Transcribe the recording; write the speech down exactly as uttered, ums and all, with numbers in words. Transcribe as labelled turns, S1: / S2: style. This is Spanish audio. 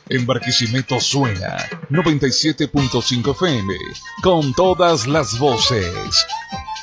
S1: En Barquisimeto suena noventa y siete punto cinco F M, con todas las voces.